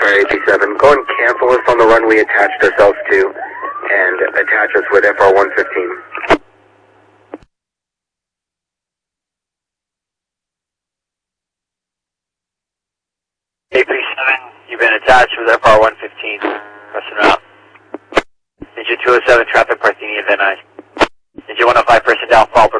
Sky 87, go and cancel us on the run we attached ourselves to, and attach us with FR-115. You've been attached with FR-115. Pressing out. Engine 207, traffic Parthenia, Van Nuys. Engine 105, pressing down, fall.